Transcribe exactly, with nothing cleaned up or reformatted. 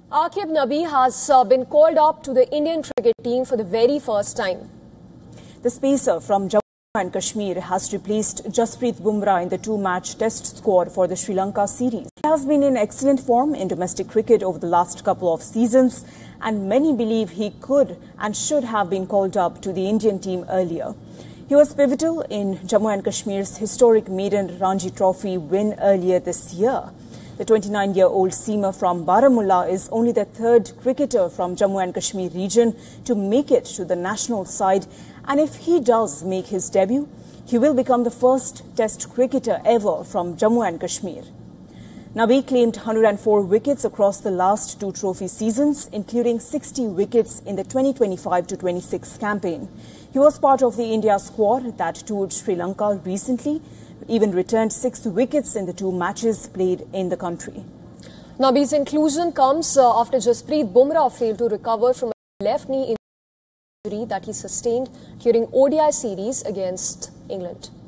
Aqib Nabi has uh, been called up to the Indian cricket team for the very first time. The spacer from Jammu and Kashmir has replaced Jasprit Bumrah in the two-match test squad for the Sri Lanka series. He has been in excellent form in domestic cricket over the last couple of seasons, and many believe he could and should have been called up to the Indian team earlier. He was pivotal in Jammu and Kashmir's historic maiden Ranji Trophy win earlier this year. The twenty-nine-year-old seamer from Baramulla is only the third cricketer from Jammu and Kashmir region to make it to the national side, and if he does make his debut, he will become the first Test cricketer ever from Jammu and Kashmir. Nabi claimed one hundred four wickets across the last two trophy seasons, including sixty wickets in the twenty twenty-five to twenty-six campaign. He was part of the India squad that toured Sri Lanka recently, even returned six wickets in the two matches played in the country. Nabi's inclusion comes uh, after Jasprit Bumrah failed to recover from a left knee injury that he sustained during O D I series against England.